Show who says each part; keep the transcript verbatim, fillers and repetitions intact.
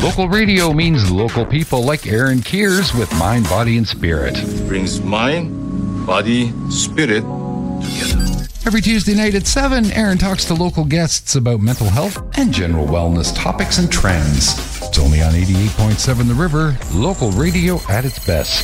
Speaker 1: Local radio means local people like Aaron Keers with Mind, Body, and Spirit.
Speaker 2: Brings mind, body, spirit together.
Speaker 1: Every Tuesday night at seven, Aaron talks to local guests about mental health and general wellness topics and trends. It's only on eighty-eight point seven The River, local radio at its best.